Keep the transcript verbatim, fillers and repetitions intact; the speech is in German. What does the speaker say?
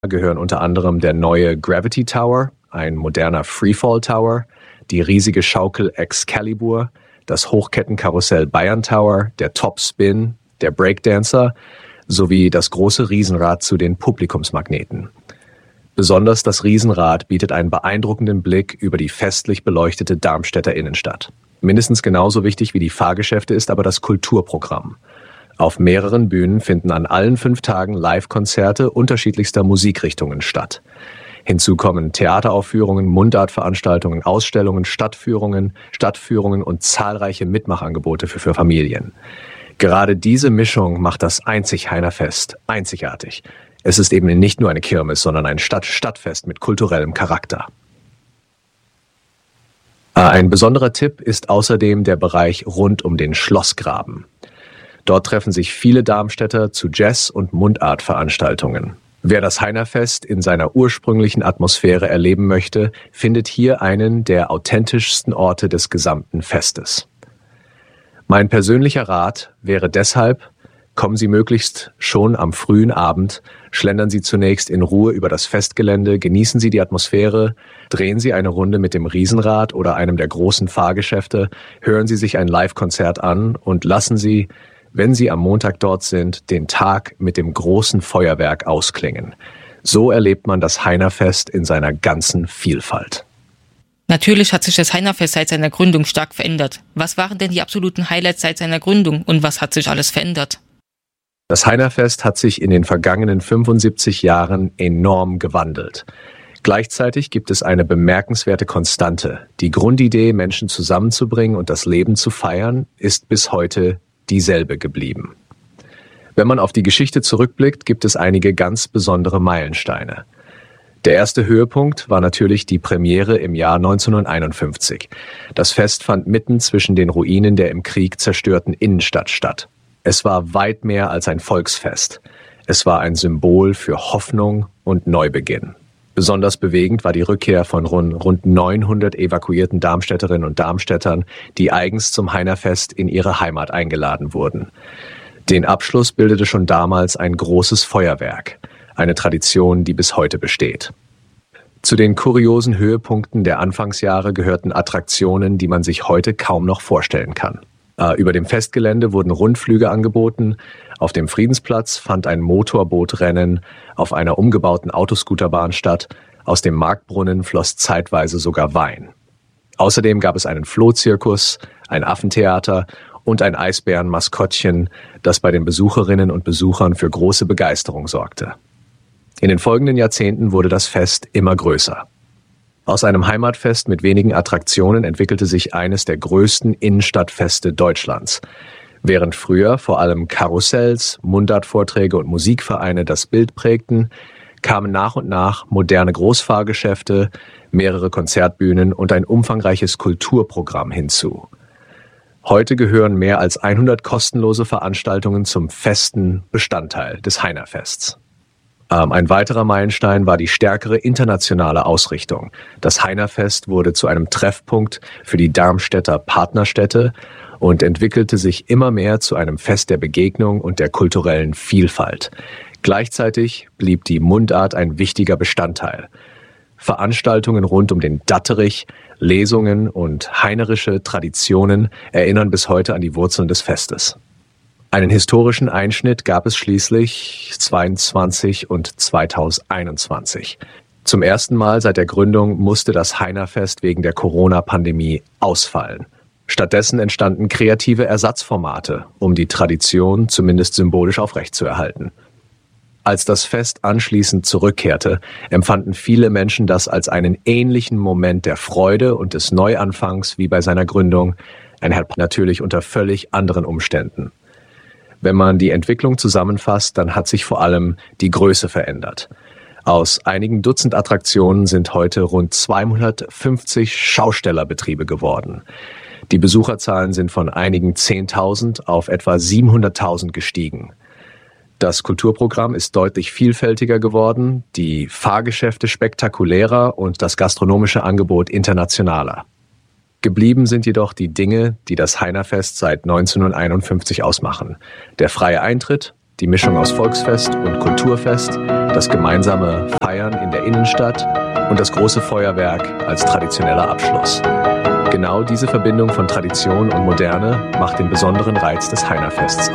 gehören unter anderem der neue Gravity Tower, ein moderner Freefall Tower, die riesige Schaukel Excalibur, das Hochkettenkarussell Bayern Tower, der Top Spin, der Breakdancer sowie das große Riesenrad zu den Publikumsmagneten. Besonders das Riesenrad bietet einen beeindruckenden Blick über die festlich beleuchtete Darmstädter Innenstadt. Mindestens genauso wichtig wie die Fahrgeschäfte ist aber das Kulturprogramm. Auf mehreren Bühnen finden an allen fünf Tagen Live-Konzerte unterschiedlichster Musikrichtungen statt. Hinzu kommen Theateraufführungen, Mundartveranstaltungen, Ausstellungen, Stadtführungen, Stadtführungen und zahlreiche Mitmachangebote für, für Familien. Gerade diese Mischung macht das Einzig-Heiner-Fest einzigartig. Es ist eben nicht nur eine Kirmes, sondern ein Stadt-Stadtfest mit kulturellem Charakter. Ein besonderer Tipp ist außerdem der Bereich rund um den Schlossgraben. Dort treffen sich viele Darmstädter zu Jazz- und Mundartveranstaltungen. Wer das Heinerfest in seiner ursprünglichen Atmosphäre erleben möchte, findet hier einen der authentischsten Orte des gesamten Festes. Mein persönlicher Rat wäre deshalb: Kommen Sie möglichst schon am frühen Abend, schlendern Sie zunächst in Ruhe über das Festgelände, genießen Sie die Atmosphäre, drehen Sie eine Runde mit dem Riesenrad oder einem der großen Fahrgeschäfte, hören Sie sich ein Live-Konzert an und lassen Sie, wenn Sie am Montag dort sind, den Tag mit dem großen Feuerwerk ausklingen. So erlebt man das Heinerfest in seiner ganzen Vielfalt. Natürlich hat sich das Heinerfest seit seiner Gründung stark verändert. Was waren denn die absoluten Highlights seit seiner Gründung und was hat sich alles verändert? Das Heinerfest hat sich in den vergangenen fünfundsiebzig Jahren enorm gewandelt. Gleichzeitig gibt es eine bemerkenswerte Konstante. Die Grundidee, Menschen zusammenzubringen und das Leben zu feiern, ist bis heute dieselbe geblieben. Wenn man auf die Geschichte zurückblickt, gibt es einige ganz besondere Meilensteine. Der erste Höhepunkt war natürlich die Premiere im Jahr neunzehnhunderteinundfünfzig. Das Fest fand mitten zwischen den Ruinen der im Krieg zerstörten Innenstadt statt. Es war weit mehr als ein Volksfest. Es war ein Symbol für Hoffnung und Neubeginn. Besonders bewegend war die Rückkehr von rund neunhundert evakuierten Darmstädterinnen und Darmstädtern, die eigens zum Heinerfest in ihre Heimat eingeladen wurden. Den Abschluss bildete schon damals ein großes Feuerwerk, eine Tradition, die bis heute besteht. Zu den kuriosen Höhepunkten der Anfangsjahre gehörten Attraktionen, die man sich heute kaum noch vorstellen kann. Über dem Festgelände wurden Rundflüge angeboten, auf dem Friedensplatz fand ein Motorbootrennen auf einer umgebauten Autoscooterbahn statt, aus dem Marktbrunnen floss zeitweise sogar Wein. Außerdem gab es einen Flohzirkus, ein Affentheater und ein Eisbärenmaskottchen, das bei den Besucherinnen und Besuchern für große Begeisterung sorgte. In den folgenden Jahrzehnten wurde das Fest immer größer. Aus einem Heimatfest mit wenigen Attraktionen entwickelte sich eines der größten Innenstadtfeste Deutschlands. Während früher vor allem Karussells, Mundartvorträge und Musikvereine das Bild prägten, kamen nach und nach moderne Großfahrgeschäfte, mehrere Konzertbühnen und ein umfangreiches Kulturprogramm hinzu. Heute gehören mehr als hundert kostenlose Veranstaltungen zum festen Bestandteil des Heinerfests. Ein weiterer Meilenstein war die stärkere internationale Ausrichtung. Das Heinerfest wurde zu einem Treffpunkt für die Darmstädter Partnerstädte und entwickelte sich immer mehr zu einem Fest der Begegnung und der kulturellen Vielfalt. Gleichzeitig blieb die Mundart ein wichtiger Bestandteil. Veranstaltungen rund um den Datterich, Lesungen und heinerische Traditionen erinnern bis heute an die Wurzeln des Festes. Einen historischen Einschnitt gab es schließlich zweiundzwanzig und zweitausendeinundzwanzig. Zum ersten Mal seit der Gründung musste das Heinerfest wegen der Corona-Pandemie ausfallen. Stattdessen entstanden kreative Ersatzformate, um die Tradition zumindest symbolisch aufrechtzuerhalten. Als das Fest anschließend zurückkehrte, empfanden viele Menschen das als einen ähnlichen Moment der Freude und des Neuanfangs wie bei seiner Gründung, natürlich unter völlig anderen Umständen. Wenn man die Entwicklung zusammenfasst, dann hat sich vor allem die Größe verändert. Aus einigen Dutzend Attraktionen sind heute rund zweihundertfünfzig Schaustellerbetriebe geworden. Die Besucherzahlen sind von einigen zehntausend auf etwa siebenhunderttausend gestiegen. Das Kulturprogramm ist deutlich vielfältiger geworden, die Fahrgeschäfte spektakulärer und das gastronomische Angebot internationaler. Geblieben sind jedoch die Dinge, die das Heinerfest seit neunzehnhunderteinundfünfzig ausmachen. Der freie Eintritt, die Mischung aus Volksfest und Kulturfest, das gemeinsame Feiern in der Innenstadt und das große Feuerwerk als traditioneller Abschluss. Genau diese Verbindung von Tradition und Moderne macht den besonderen Reiz des Heinerfests